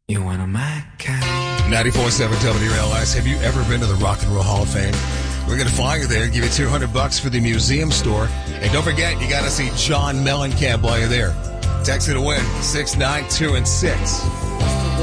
You one of my kind. 94.7 WLS. Have you ever been to the Rock and Roll Hall of Fame? We're going to fly you there and give you $200 for the museum store. And don't forget, you got to see John Mellencamp while you're there. Text it to win 692 and 6.